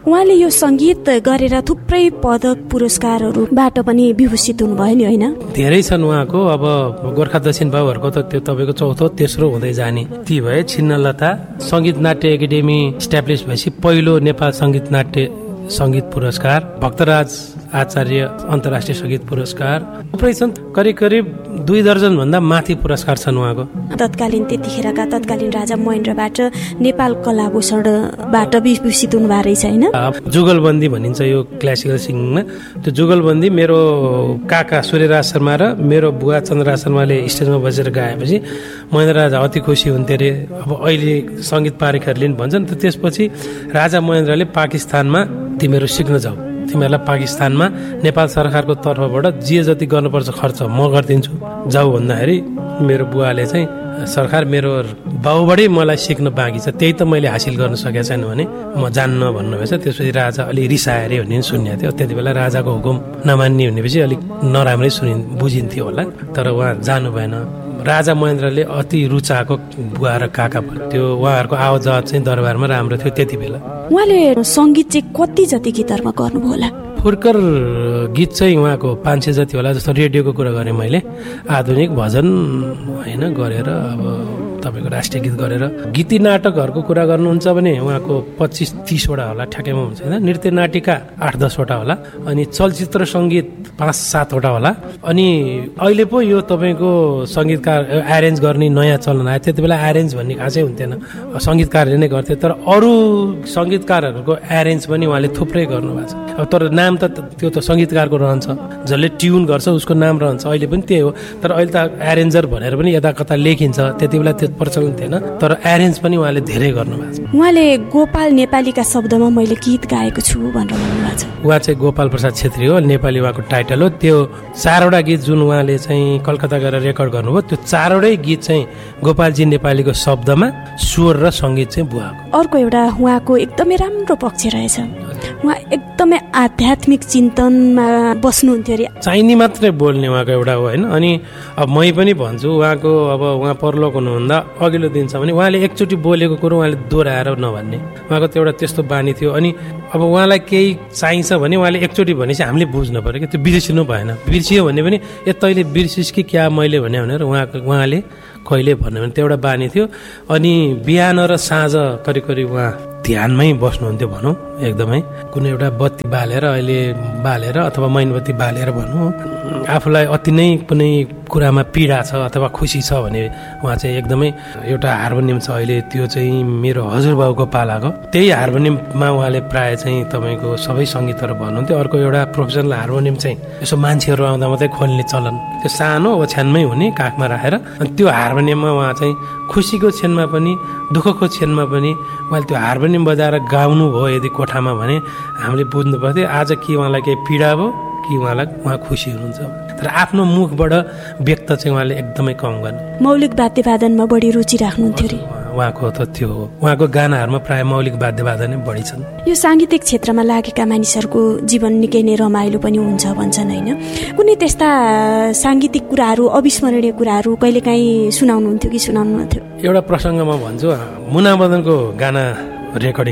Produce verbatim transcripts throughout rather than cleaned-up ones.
उहाँले यो सङ्गीत गरेर थुप्रै पदक पुरस्कारहरूबाट पनि विभूषित हुनुभयो नि, होइन? धेरै छन् उहाँको। अब गोर्खा दक्षिण बाबुहरूको त त्यो तपाईँको चौथो तेस्रो हुँदै जाने ती भए। छिन्नलता सङ्गीत नाट्य एकाडेमी इस्टाब्लिस भएपछि पहिलो नेपाल सङ्गीत नाट्य सङ्गीत पुरस्कार, भक्तराज आचार्य अन्तर्राष्ट्रिय सङ्गीत पुरस्कार, थुप्रै छन्। करिब करिब दुई दर्जन भन्दा माथि पुरस्कार छन् उहाँको। तत्कालीन त्यतिखेरका तत्कालीन राजा महेन्द्रबाट नेपाल कलाभूषणबाट विभूषित हुनुभएको रहेछ, होइन? जुगलबन्दी भनिन्छ यो क्लासिकल सिङ्गिङमा। त्यो जुगलबन्दी मेरो काका सूर्यराज शर्मा र मेरो बुवा चन्द्रराज शर्माले स्टेजमा बसेर गाएपछि महेन्द्र राजा अति खुसी हुन्थे अरे। अब अहिले सङ्गीत पारिखहरूले पनि भन्छन्। त्यसपछि राजा महेन्द्रले पाकिस्तानमा तिमीहरू सिक्न जाऊ, तिमीहरूलाई पाकिस्तानमा नेपाल सरकारको तर्फबाट जे जति गर्नुपर्छ खर्च म गरिदिन्छु, जाऊ भन्दाखेरि मेरो बुवाले चाहिँ सरकार मेरो बाउबाटै मलाई सिक्न बाँकी छ, त्यही त मैले हासिल गर्न सकेको छैन भने म जान्न भन्नुभएछ। त्यसपछि राजा अलिक रिसाए अरे भन्ने सुनेको थियो। त्यति बेला राजाको हुकुम नमान्ने भनेपछि अलिक नराम्रै सुनि बुझिन्थ्यो होला। तर उहाँ जानु भएन। राजा महेन्द्रले अति रुचाएको बुवा र काका त्यो उहाँहरूको आवाज चाहिँ दरबारमा राम्रो थियो त्यति बेला। उहाँले सङ्गीत चाहिँ कति जति गीतहरूमा गर्नुभयो होला? फुर्कर गीत चाहिँ उहाँको पाँच सय जति होला। जस्तो रेडियोको कुरा गरेँ मैले, आधुनिक भजन होइन गरेर अब तपाईँको राष्ट्रिय गीत गरेर। गीती नाटकहरूको कुरा गर्नुहुन्छ भने उहाँको पच्चिस तिसवटा होला ठ्याक्कैमा हुन्छ होइन। नृत्य नाटिका आठ दसवटा होला। अनि चलचित्र सङ्गीत पाँच सातवटा होला। अनि अहिले पो यो तपाईँको सङ्गीतकार एरेन्ज गर्ने नयाँ चलन आयो। त्यति बेला एरेन्ज भन्ने खासै हुन्थेन, सङ्गीतकारले नै गर्थे। तर अरू सङ्गीतकारहरूको एरेन्ज पनि उहाँले थुप्रै गर्नुभएको छ। अब तर नाम त त्यो त सङ्गीतकारको रहन्छ, जसले ट्युन गर्छ उसको नाम रहन्छ। अहिले पनि त्यही हो। तर अहिले त एरेन्जर भनेर पनि यता कता लेखिन्छ, त्यति बेला त्यो प्रचलन थिएन। तर एरेन्ज पनि उहाँले धेरै गर्नुभएको छ। उहाँले गोपाल नेपालीका शब्दमा मैले गीत गाएको छु भनेर भन्नुभएको छ। उहाँ चाहिँ गोपाल प्रसाद छेत्री हो, नेपाली उहाँको टाइटल हो। त्यो चारवटा गीत जुन उहाँले चाहिँ कलकत्ता गएर रेकर्ड गर्नुभयो, त्यो चारवटै गीत चाहिँ गोपालजी नेपालीको शब्दमा, स्वर र सङ्गीत चाहिँ बुवाको। अर्को एउटा उहाँको एकदमै राम्रो पक्ष रहेछ, उहाँ एकदमै आध्यात्मिक चिन्तनमा बस्नुहुन्थ्यो अरे। चाहिने मात्रै बोल्ने उहाँको एउटा हो होइन। अनि अब मै पनि भन्छु उहाँको अब उहाँ परलोक हुनुभन्दा अघिल्लो दिनसम्म पनि उहाँले एकचोटि बोलेको कुरो उहाँले दोहोऱ्याएर नभन्ने, उहाँको त्यो एउटा त्यस्तो बानी थियो। अनि अब उहाँलाई केही चाहिन्छ भने उहाँले एकचोटि भनेपछि हामीले बुझ्नु पऱ्यो कि त्यो बिर्सिनु भएन। बिर्सियो भने पनि ए तैँले बिर्सिस् कि क्या मैले भने भनेर उहाँको उहाँले कहिले भन्यो भने त्यो एउटा बानी थियो। अनि बिहान र साँझ करिब करिब उहाँ ध्यानमै बस्नुहुन्थ्यो भनौँ। एकदमै कुनै एउटा बत्ती बालेर अहिले बालेर अथवा मैनबत्ती बालेर भनौँ, आफूलाई अति नै कुनै कुरामा पीडा छ अथवा खुसी छ भने उहाँ चाहिँ एकदमै एउटा हार्मोनियम छ अहिले, त्यो चाहिँ मेरो हजुरबाउको पालाको, त्यही हार्मोनियममा उहाँले प्रायः चाहिँ तपाईँको सबै सङ्गीतहरू भन्नुहुन्थ्यो। अर्को एउटा प्रोफेसनल हार्मोनियम चाहिँ यसो मान्छेहरू आउँदा मात्रै खोल्ने चलन, त्यो सानो ओछ्यानमै हुने काखमा राखेर। अनि त्यो हार्मोनियममा उहाँ चाहिँ खुसीको क्षणमा पनि दुःखको क्षणमा पनि उहाँले त्यो हार्मोनियम बजाएर गाउनु भयो यदि कोठामा भने हामीले बुझ्नु पर्थ्यो आज कि उहाँलाई केही पीडा भयो कि उहाँलाई उहाँ खुसी हुनुहुन्छ। तर आफ्नो मुखबाट व्यक्त चाहिँ उहाँले एकदमै कम गर्ने। मौलिक वाद्यवादनमा बढी रुचि राख्नुहुन्थ्यो अरे उहाँको त त्यो हो। उहाँको गानाहरूमा प्रायः मौलिक वाद्यवादन नै बढी छन्। यो साङ्गीतिक क्षेत्रमा लागेका मानिसहरूको जीवन निकै नै रमाइलो पनि हुन्छ भन्छन् होइन? कुनै त्यस्ता साङ्गीतिक कुराहरू, अविस्मरणीय कुराहरू कहिलेकाहीँ सुनाउनुहुन्थ्यो कि सुनाउनुहुन्थ्यो? एउटा प्रसङ्ग म भन्छु, मुना मदनको गाना रेकर्डिङ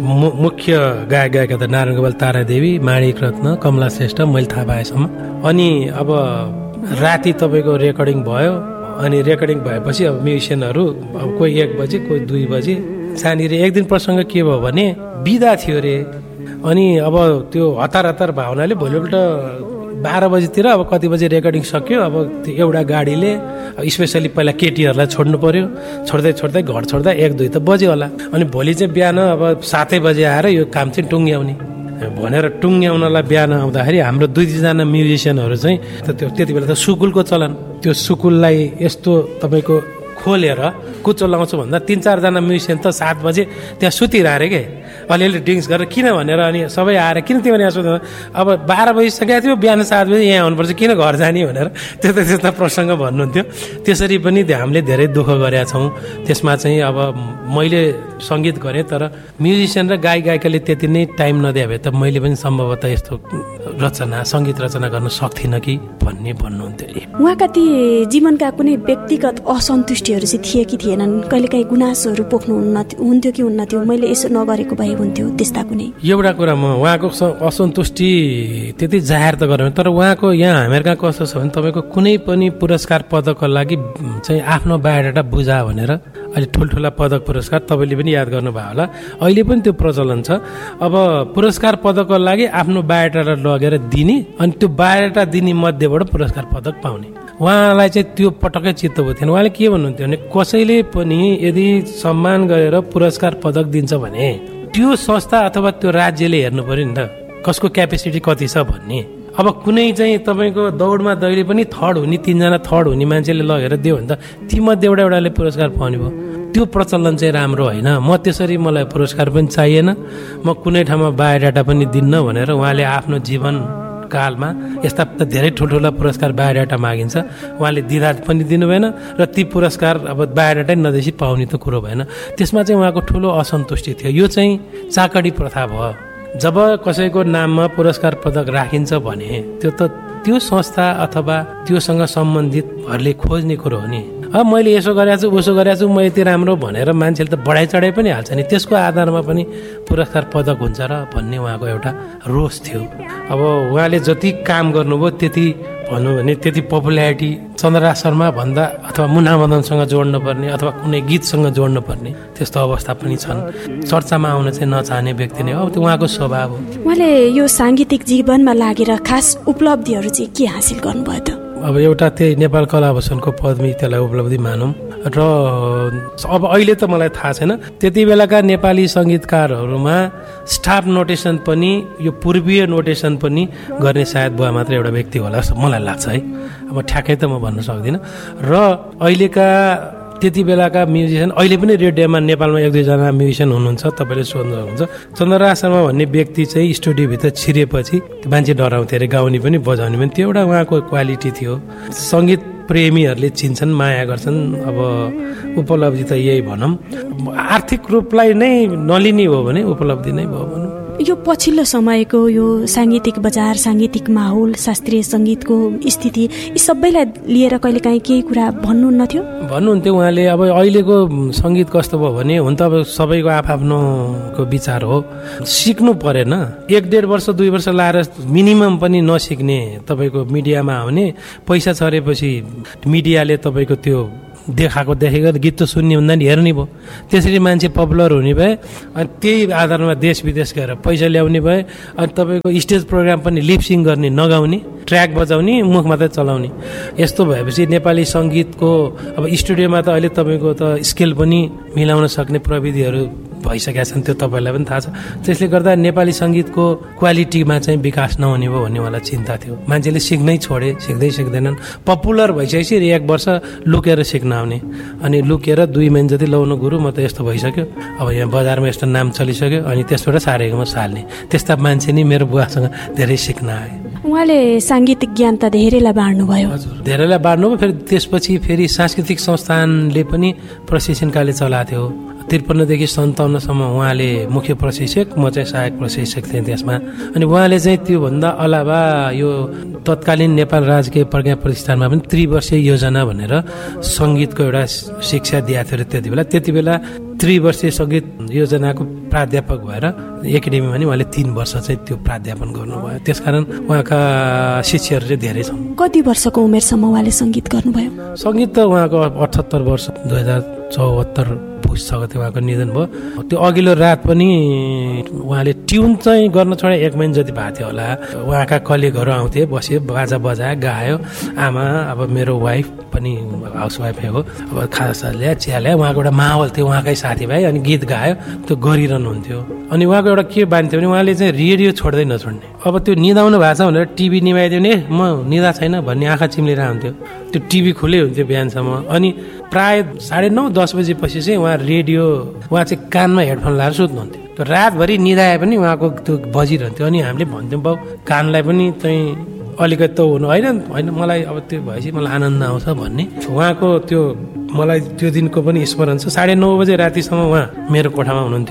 मुख्य गायक गायिका त नारायण गोपाल, तारादेवी, माणिक रत्न, कमला श्रेष्ठ, मैले थाहा पाएसम्म। अनि अब राति तपाईँको रेकर्डिङ भयो। अनि रेकर्डिङ भएपछि अब म्युजिसियनहरू अब कोही एक बजे कोही दुई बजे सानीर एक दिन प्रसङ्ग के भयो भने बिदा थियो अरे। अनि अब त्यो हतार हतार भावनाले भोलिपल्ट बाह्र बजीतिर अब कति बजी रेकर्डिङ सक्यो। अब त्यो एउटा गाडीले स्पेसली पहिला केटीहरूलाई छोड्नु पर्यो, छोड्दै छोड्दै घर छोड्दा एक दुई त बज्यो होला। अनि भोलि चाहिँ बिहान अब सातै बजे आएर यो काम चाहिँ टुङ्ग्याउने भनेर टुङ्ग्याउनलाई बिहान आउँदाखेरि हाम्रो दुई दुईजना म्युजिसियनहरू चाहिँ त्यो त्यति बेला त सुकुलको चलन, त्यो सुकुललाई यस्तो तपाईँको खोलेर कुचो लाउँछु भन्दा तिन चारजना म्युजिसियन त सात बजे त्यहाँ सुतिरहे के अलिअलि ड्रिङ्क्स गरेर किन भनेर अनि सबै आएर किन तिमीले यहाँ सोध्नु अब बाह्र बजिसकेको थियो बिहान सात बजी यहाँ आउनुपर्छ किन घर जाने भनेर त्यस्ता त्यस्ता प्रसङ्ग भन्नुहुन्थ्यो। त्यसरी पनि हामीले धेरै दुःख गरेका छौँ। त्यसमा चाहिँ अब मैले सङ्गीत गरेँ तर म्युजिसियन र गायक गायिकाले त्यति नै टाइम नदिए भए त मैले पनि सम्भवतः यस्तो रचना सङ्गीत रचना गर्न सक्थिनँ कि भन्ने भन्नुहुन्थ्यो। उहाँका ती जीवनका कुनै व्यक्तिगत असन्तुष्टिहरू चाहिँ थिए कि थिएनन्? कहिलेकाहीँ गुनासोहरू पोख्नु हुन्थ्यो कि हुन्न थियो? मैले यसो नगरेको भए हुन्थ्यो त्यस्ता कुनै? एउटा कुरा म उहाँको असन्तुष्टि त्यति जाहेर त गरेन, तर उहाँको यहाँ हामीहरूका कस्तो छ भने तपाईँको कुनै पनि पुरस्कार पदकको लागि चाहिँ आफ्नो बायोडाटा बुझा भनेर अहिले ठुल्ठुला पदक पुरस्कार तपाईँले पनि याद गर्नुभयो होला, अहिले पनि त्यो प्रचलन छ। अब पुरस्कार पदकको लागि आफ्नो बायोडाटा लगेर दिने अनि त्यो बायोडाटा दिने मध्येबाट पुरस्कार पदक पाउने, उहाँलाई चाहिँ त्यो पटक्कै चित्त भएको थिएन। उहाँले के भन्नुहुन्थ्यो भने कसैले पनि यदि सम्मान गरेर पुरस्कार पदक दिन्छ भने त्यो संस्था अथवा त्यो राज्यले हेर्नु पर्यो नि त कसको क्यापेसिटी कति छ भन्ने। अब कुनै चाहिँ तपाईँको दौडमा दैले पनि थर्ड हुने, तिनजना थर्ड हुने मान्छेले लगेर दियो भने त ती मध्येबाट एउटाले पुरस्कार पाउने भयो। त्यो प्रचलन चाहिँ राम्रो होइन। म त्यसरी मलाई पुरस्कार पनि चाहिएन, म कुनै ठाउँमा बायोडाटा पनि दिन्न भनेर उहाँले आफ्नो जीवन कालमा यस्ता धेरै ठुल्ठुला पुरस्कार बायोडाटा मागिन्छ, उहाँले दिँदा पनि दिनु भएन र ती पुरस्कार अब बायोडाटै नदेशी पाउने त कुरो भएन। त्यसमा चाहिँ उहाँको ठुलो असन्तुष्टि थियो। यो चाहिँ चाकडी प्रथा भयो। जब कसैको नाममा पुरस्कार पदक राखिन्छ भने त्यो त त्यो संस्था अथवा त्योसँग सम्बन्धितहरूले खोज्ने कुरो हो नि। अब मैले यसो गरेको छु उसो गरेको छु म यति राम्रो भनेर मान्छेले त बढाइ चढाइ पनि हाल्छ नि, त्यसको आधारमा पनि पुरस्कार पदक हुन्छ र भन्ने उहाँको एउटा रोष थियो। अब उहाँले जति काम गर्नुभयो त्यति भनौँ भने त्यति पपुल्यारिटी चन्द्रराज शर्मा भन्दा अथवा मुना मदनसँग जोड्नु पर्ने अथवा कुनै गीतसँग जोड्नु पर्ने त्यस्तो अवस्था पनि छन्। चर्चामा आउन चाहिँ नचाहने व्यक्ति नै हो, त्यो उहाँको स्वभाव हो। उहाँले यो साङ्गीतिक जीवनमा लागेर खास उपलब्धिहरू चाहिँ के हासिल गर्नुभयो त? अब एउटा त्यही नेपाल कला भूषणको पदवी, त्यसलाई उपलब्धि मानौँ। र अब अहिले त मलाई थाहा छैन, त्यति बेलाका नेपाली सङ्गीतकारहरूमा स्टाफ नोटेसन पनि यो पूर्वीय नोटेसन पनि गर्ने सायद बुवा मात्र एउटा व्यक्ति होला जस्तो मलाई लाग्छ है। अब ठ्याक्कै त म भन्न सक्दिनँ। र अहिलेका त्यति बेलाका म्युजिसियन अहिले पनि रेडियोमा नेपालमा एक दुईजना म्युजिसियन हुनुहुन्छ, तपाईँले सोध्नुहुन्छ। चन्द्रराज शर्मा भन्ने व्यक्ति चाहिँ स्टुडियोभित्र छिरेपछि मान्छे डराउँथे अरे, गाउने पनि बजाउने पनि, त्यो एउटा उहाँको क्वालिटी थियो। सङ्गीत प्रेमीहरूले चिन्छन्, माया गर्छन्। अब उपलब्धि त यही भनौँ, आर्थिक रूपलाई नै नलिने हो भने उपलब्धि नै भयो भनौँ। यो पछिल्लो समयको यो साङ्गीतिक बजार, साङ्गीतिक माहौल, शास्त्रीय सङ्गीतको स्थिति, यी सबैलाई लिएर कहिलेकाहीँ केही कुरा भन्नुहुन्न थियो? भन्नुहुन्थ्यो उहाँले। अब अहिलेको सङ्गीत कस्तो भयो भने, हुन त अब सबैको आफ्नोको विचार हो, सिक्नु परेन। एक डेढ वर्ष दुई वर्ष लाएर मिनिमम पनि नसिक्ने तपाईँको मिडियामा आउने, पैसा छरेपछि मिडियाले तपाईँको त्यो देखाएको देखेको गीत त सुन्ने भन्दा नि हेर्ने भयो। त्यसरी मान्छे पपुलर हुने भए अनि त्यही आधारमा देश विदेश गएर पैसा ल्याउने भए। अनि तपाईँको स्टेज प्रोग्राम पनि लिपसिङ गर्ने, नगाउने, ट्र्याक बजाउने, मुख मात्रै चलाउने। यस्तो भएपछि नेपाली सङ्गीतको अब स्टुडियोमा त अहिले तपाईँको त स्केल पनि मिलाउन सक्ने प्रविधिहरू भइसकेका छन्, त्यो तपाईँलाई पनि थाहा छ। त्यसले गर्दा नेपाली सङ्गीतको क्वालिटीमा चाहिँ विकास नहुने भयो भन्ने मलाई चिन्ता थियो। मान्छेले सिक्नै छोडे, सिक्दै सिक्दैनन्। पपुलर भइसकेपछि एक वर्ष लुकेर सिक्न आउने, अनि लुकेर दुई महिना जति लाउनु गुरु म त यस्तो भइसक्यो, अब यहाँ बजारमा यस्तो नाम चलिसक्यो, अनि त्यसबाट सारेकोमा साल्ने, त्यस्ता मान्छे नि मेरो बुवासँग धेरै सिक्न आए। उहाँले साङ्गीतिक ज्ञान त धेरैलाई बाँड्नुभयो। हजुर, धेरैलाई बाँड्नुभयो। फेरि त्यसपछि फेरि सांस्कृतिक संस्थानले पनि प्रशिक्षणकाले चलाएको थियो। त्रिपन्नदेखि सन्ताउन्नसम्म उहाँले मुख्य प्रशिक्षक, म चाहिँ सहायक प्रशिक्षक थिएँ त्यसमा। अनि उहाँले चाहिँ त्योभन्दा अलावा यो तत्कालीन नेपाल राजकीय प्रज्ञा प्रतिष्ठानमा पनि त्रिवर्षीय योजना भनेर सङ्गीतको एउटा शिक्षा दिएको थियो त्यति बेला। त्यति बेला त्रिवर्षीय सङ्गीत योजनाको प्राध्यापक भएर एकाडेमीमा नि उहाँले तीन वर्ष चाहिँ त्यो प्राध्यापन गर्नुभयो। त्यसकारण उहाँका शिष्यहरू चाहिँ धेरै छन्। कति वर्षको उमेरसम्म उहाँले सङ्गीत गर्नुभयो? सङ्गीत त उहाँको अठहत्तर वर्ष, दुई हजार चौहत्तर पुस्तक थियो उहाँको निधन भयो। त्यो अघिल्लो रात पनि उहाँले ट्युन चाहिँ गर्न छोडे एक महिना जति भएको थियो होला। उहाँका कलिगहरू आउँथे, बस्यो, बाजा बजायो, गायो। आमा अब मेरो वाइफ पनि हाउसवाइफ हो, अब खाजा ल्यायो, चिया ल्यायो। उहाँको एउटा माहौल थियो, उहाँकै साथीभाइ, अनि गीत गायो, त्यो गरिरहनुहुन्थ्यो। अनि उहाँको एउटा के बानी थियो भने उहाँले चाहिँ रेडियो छोड्दै नछोड्ने। अब त्यो निदाउनु भएको छ भनेर टिभी निभाइदियो भने म निदा छैन भन्ने आँखा चिम्लेर आउँथ्यो। त्यो टिभी खुलै हुन्थ्यो बिहानसम्म। अनि प्राय साढे नौ दस बजेपछि चाहिँ उहाँ रेडियो, उहाँ चाहिँ कानमा हेडफोन लाएर सुत्नुहुन्थ्यो। त्यो रातभरि निदाए पनि उहाँको त्यो बजिरहन्थ्यो। अनि हामीले भन्थ्यौँ बाउ कानलाई पनि चाहिँ अलिकति त हुनु होइन होइन मलाई अब त्यो भएपछि मलाई आनन्द आउँछ भन्ने। उहाँको त्यो मलाई त्यो दिनको पनि स्मरण छ। साढे नौ बजे रातिसम्म उहाँ मेरो कोठामा हुनुहुन्थ्यो।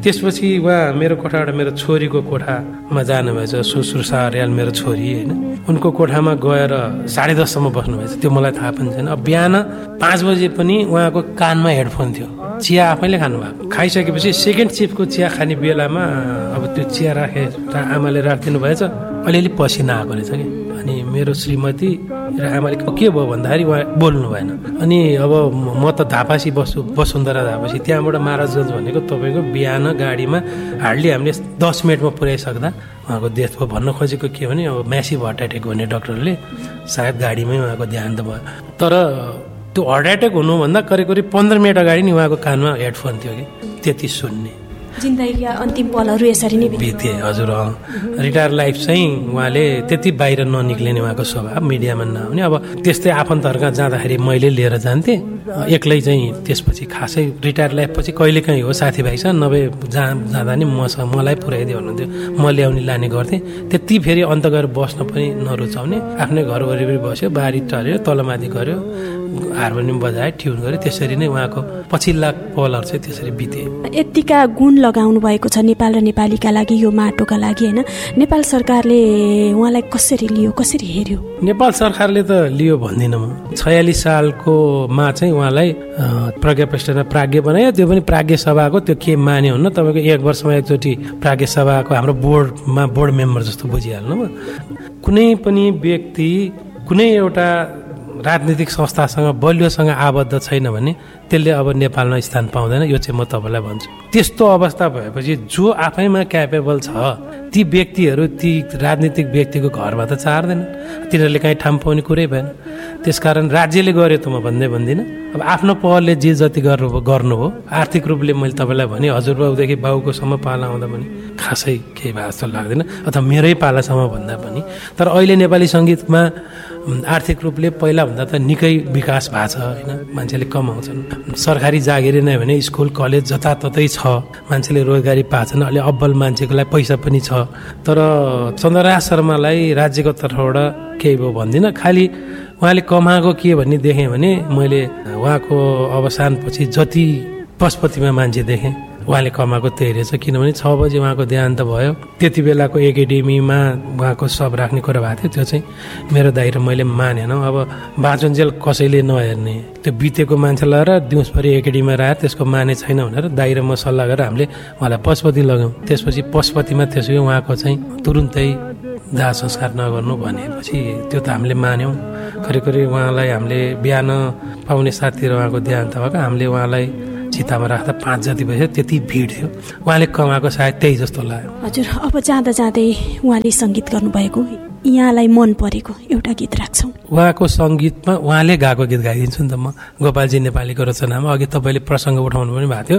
त्यसपछि उहाँ मेरो कोठाबाट मेरो छोरीको कोठामा जानुभएछ, सुश्रुषा अर्याल मेरो छोरी होइन, उनको कोठामा गएर साढे दससम्म बस्नुभएछ, त्यो मलाई थाहा पनि छैन। अब बिहान पाँच बजे पनि उहाँको कानमा हेडफोन थियो, चिया आफैले खानुभएको। खाइसकेपछि सेकेन्ड चिफको चिया खाने बेलामा अब त्यो चिया राखे आमाले राखिदिनु भएछ, अलिअलि पसिना आएको रहेछ कि। अनि मेरो श्रीमती र आमाले के भयो भन्दाखेरि उहाँ बोल्नु भएन। अनि अब म त धापासी बस्छु, वसुन्धरा धापासी, त्यहाँबाट महाराजगञ्ज भनेको तपाईँको बिहान गाडीमा हार्डली हामीले दस मिनटमा पुर्याइसक्दा उहाँको डेथ भयो। भन्न खोजेको के भने अब म्यासिभ हार्ट एट्याक भन्ने डक्टरले सायद गाडीमै उहाँको देहान्त भयो। तर त्यो हार्ट एट्याक हुनुभन्दा करिब करिब पन्ध्र मिनट अगाडि नि उहाँको कानमा हेडफोन थियो कि, त्यति सुन्ने। जिन्दगीका अन्तिम पलहरू यसरी नै बिते। हजुर, रिटायर लाइफ चाहिँ उहाँले त्यति बाहिर ननिक्लिने उहाँको स्वभाव, मिडियामा नआउने। अब त्यस्तै आफन्तहरूका जाँदाखेरि मैले लिएर जान्थेँ, एक्लै चाहिँ त्यसपछि खासै रिटायर लाइफ पछि कहिलेकाहीँ हो साथीभाइसँग, नभए जहाँ जाँदा नि मसँग मलाई पुऱ्याइदियो भन्नुहुन्थ्यो, म ल्याउने लाने गर्थेँ। त्यति फेरि अन्त गएर बस्न पनि नरुचाउने, आफ्नै घर वरिपरि बस्यो, बारी टर्यो, तलमाथि गऱ्यो, हार्मोनियम बजाए, ट्युन गऱ्यो, त्यसरी नै उहाँको पछिल्ला पलहरू चाहिँ त्यसरी बिते। यतिका गुण लगाउनु भएको छ नेपाल र नेपालीका लागि, यो माटोका लागि होइन। नेपाल सरकारले उहाँलाई कसरी लियो, कसरी हेऱ्यो? नेपाल सरकारले त लियो भन्दिनँ म। छयालिस सालको मा चाहिँ उहाँलाई प्रज्ञा प्रतिष्ठानमा प्राज्ञ बनायो, त्यो पनि प्राज्ञ सभाको त्यो के मान्यो हुन्न, तपाईँको एक वर्षमा एकचोटि प्राज्ञ सभाको हाम्रो बोर्डमा बोर्ड मेम्बर जस्तो बुझिहाल्नु। कुनै पनि व्यक्ति कुनै एउटा राजनीतिक संस्थासँग बलियोसँग आबद्ध छैन भने त्यसले अब नेपालमा स्थान पाउँदैन, यो चाहिँ म तपाईँलाई भन्छु। त्यस्तो अवस्था भएपछि जो आफैमा क्यापेबल छ ती व्यक्तिहरू ती राजनीतिक व्यक्तिको घरमा त चार्दैन, तिनीहरूले काहीँ ठाउँ पाउने कुरै भएन। त्यसकारण राज्यले गर्यो त म भन्दै भन्दिनँ, अब आफ्नो पहलले जे जति गर्नु गर्नु हो। आर्थिक रूपले मैले तपाईँलाई भने हजुरबाउदेखि बाउकोसम्म पाला आउँदा पनि खासै केही भए जस्तो लाग्दैन, अथवा मेरै पालासम्म भन्दा पनि। तर अहिले नेपाली सङ्गीतमा आर्थिक रूपले पहिलाभन्दा त निकै विकास भएको छ होइन, मान्छेले कमाउँछन्, सरकारी जागिरी नै भने स्कुल कलेज जताततै छ, मान्छेले रोजगारी पाछन्, अहिले अब्बल मान्छेको लागि पैसा पनि छ। तर चन्द्रराज शर्मालाई राज्यको तर्फबाट केही भयो भन्दिनँ, खालि उहाँले कमाएको के भन्ने देखेँ भने मैले उहाँको अवसानपछि जति पशुपतिमा मान्छे देखेँ उहाँले कमाएको त्यही रहेछ। किनभने छ बजी उहाँको देहान्त भयो, त्यति बेलाको एकाडेमीमा उहाँको सब राख्ने कुरा भएको थियो, त्यो चाहिँ मेरो दाइ र मैले मानेन। अब बाँचुन्जेल कसैले नहेर्ने, त्यो बितेको मान्छे लगाएर दिउँसभरि एकाडेमीमा राखेर त्यसको माने छैन भनेर दाइ र म सल्लाह गरेर हामीले उहाँलाई पशुपति लगायौँ। त्यसपछि पशुपतिमा त्यसपछि उहाँको चाहिँ तुरुन्तै दाह संस्कार नगर्नु भनेपछि त्यो त हामीले मान्यौँ। करिब करिब उहाँलाई हामीले बिहान पाउने साथी र उहाँको देहान्त भएको, हामीले उहाँलाई चितामा राख्दा पाँच जति भएछ, त्यति भिड थियो। उहाँले कमाएको सायद त्यही जस्तो लाग्यो। हजुर, अब जाँदा जाँदै उहाँले सङ्गीत गर्नुभएको यहाँलाई मन परेको एउटा गीत राख्छौँ। उहाँको सङ्गीतमा उहाँले गाएको गीत गाइदिन्छु नि त म। गोपालजी नेपालीको रचनामा अघि तपाईँले प्रसङ्ग उठाउनु पनि भएको थियो,